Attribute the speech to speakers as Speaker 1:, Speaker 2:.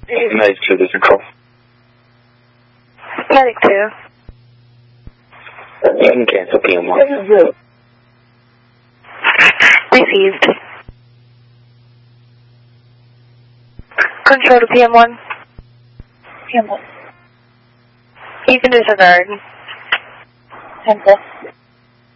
Speaker 1: Nice to this call.
Speaker 2: Medic 2.
Speaker 1: You can cancel PM1.
Speaker 2: Received. Control to PM1. PM1. You can disregard. 10+.